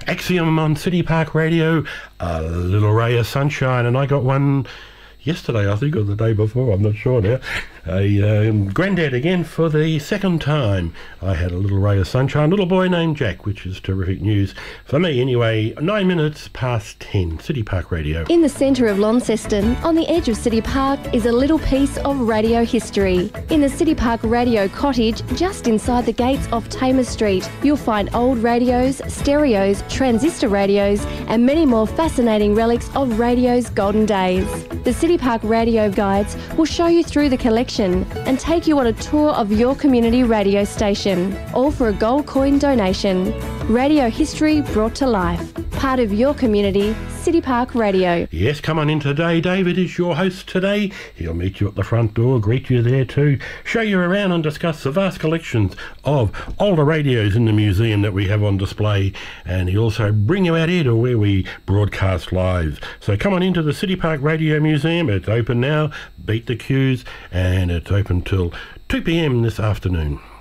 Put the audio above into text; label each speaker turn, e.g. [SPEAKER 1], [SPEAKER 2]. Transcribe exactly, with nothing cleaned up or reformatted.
[SPEAKER 1] Axiom on City Park Radio, a little ray of sunshine, and I got one yesterday, I think, or the day before, I'm not sure now. A um, granddad again for the second time. I had a little ray of sunshine, little boy named Jack, which is terrific news for me anyway. Nine minutes past ten, City Park Radio.
[SPEAKER 2] In the centre of Launceston, on the edge of City Park, is a little piece of radio history. In the City Park Radio Cottage, just inside the gates of Tamer Street, you'll find old radios, stereos, transistor radios, and many more fascinating relics of radio's golden days. The City Park Radio Guides will show you through the collection and take you on a tour of your community radio station, all for a gold coin donation. Radio history brought to life. Part of your community, City Park Radio.
[SPEAKER 1] Yes, come on in today. David is your host today. He'll meet you at the front door, greet you there too, show you around and discuss the vast collections of older radios in the museum that we have on display, and he'll also bring you out here to where we broadcast live. So come on into the City Park Radio Museum. It's open now, beat the queues, and it's open till two p m this afternoon.